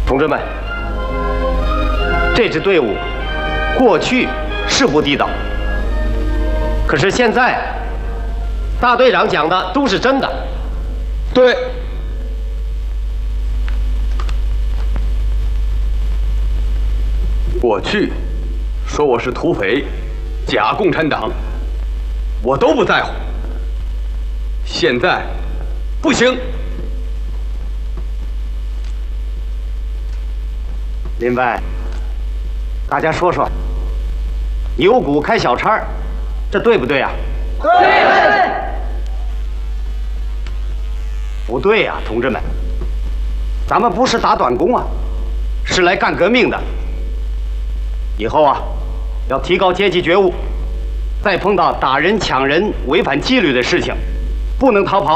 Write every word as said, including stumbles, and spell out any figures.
同志们，这支队伍过去是不地道，可是现在大队长讲的都是真的。 对。过去说我是土匪、假共产党，我都不在乎。现在不行。 林外，大家说说，有股开小差，这对不对啊？ 对。 不对呀、啊，同志们，咱们不是打短工啊，是来干革命的。以后啊，要提高阶级觉悟，再碰到打人、抢人、违反纪律的事情，不能逃跑。